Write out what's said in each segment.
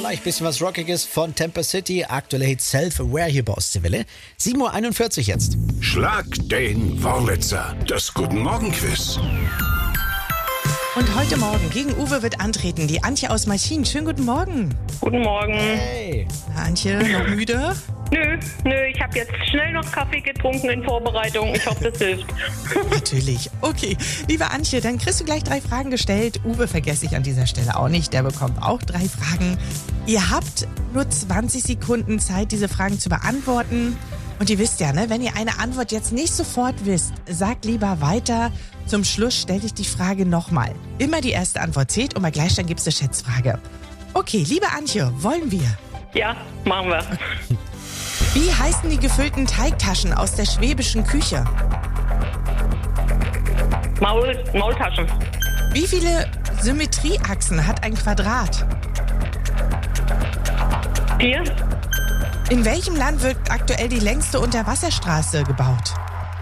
gleich ein bisschen was Rockiges von Temper City. Aktuelle Hit Self-Aware hier bei Ostseewelle. 7.41 Uhr jetzt. Schlag den Wurlitzer. Das Guten Morgen Quiz. Und heute Morgen gegen Uwe wird antreten die Antje aus Malchin. Schönen guten Morgen. Guten Morgen. Hey. Antje, noch müde? Nö, ich habe jetzt schnell noch Kaffee getrunken in Vorbereitung. Ich hoffe, das hilft. Natürlich. Okay, liebe Antje, dann kriegst du gleich 3 Fragen gestellt. Uwe vergesse ich an dieser Stelle auch nicht. Der bekommt auch 3 Fragen. Ihr habt nur 20 Sekunden Zeit, diese Fragen zu beantworten. Und ihr wisst ja, ne, wenn ihr eine Antwort jetzt nicht sofort wisst, sagt lieber weiter. Zum Schluss stelle ich die Frage nochmal. Immer die erste Antwort zählt und bei Gleichstand gibt es eine Schätzfrage. Okay, liebe Antje, wollen wir? Ja, machen wir. Wie heißen die gefüllten Teigtaschen aus der schwäbischen Küche? Maultaschen. Wie viele Symmetrieachsen hat ein Quadrat? 4. In welchem Land wird aktuell die längste Unterwasserstraße gebaut?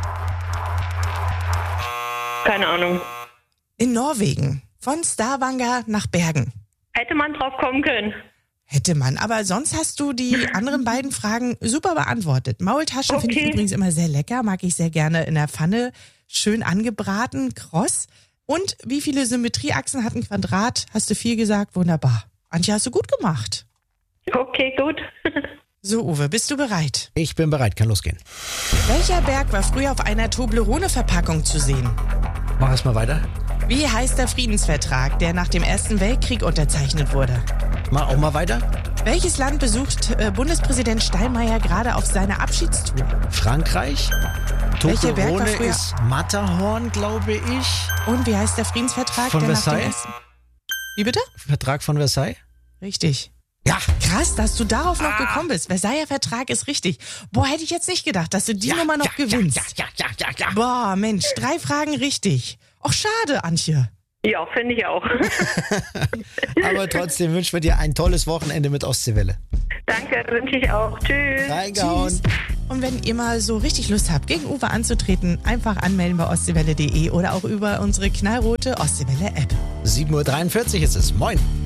Keine Ahnung. In Norwegen. Von Stavanger nach Bergen. Hätte man drauf kommen können. Hätte man, aber sonst hast du die anderen beiden Fragen super beantwortet. Maultaschen finde ich Okay. übrigens immer sehr lecker, mag ich sehr gerne in der Pfanne, schön angebraten, kross. Und wie viele Symmetrieachsen hat ein Quadrat? Hast du 4 gesagt, wunderbar. Antje, hast du gut gemacht. Okay, gut. So, Uwe, bist du bereit? Ich bin bereit, kann losgehen. Welcher Berg war früher auf einer Toblerone-Verpackung zu sehen? Mach erst mal weiter. Wie heißt der Friedensvertrag, der nach dem Ersten Weltkrieg unterzeichnet wurde? Mach auch mal weiter. Welches Land besucht Bundespräsident Steinmeier gerade auf seiner Abschiedstour? Frankreich. Welcher Berg war Toblerone früher- ist Matterhorn, glaube ich. Und wie heißt der Friedensvertrag, Von der nach dem Versailles? Ersten... Wie bitte? Vertrag von Versailles. Richtig. Ja. Krass, dass du darauf noch gekommen bist. Versailler Vertrag ist richtig. Boah, hätte ich jetzt nicht gedacht, dass du die Nummer noch gewinnst. Ja. Boah, Mensch, 3 Fragen richtig. Och, schade, Antje. Ja, finde ich auch. Aber trotzdem wünschen wir dir ein tolles Wochenende mit Ostseewelle. Danke, wünsche ich auch. Tschüss. Reingehauen. Tschüss. Und wenn ihr mal so richtig Lust habt, gegen Uwe anzutreten, einfach anmelden bei ostseewelle.de oder auch über unsere knallrote Ostseewelle-App. 7.43 Uhr ist es. Moin.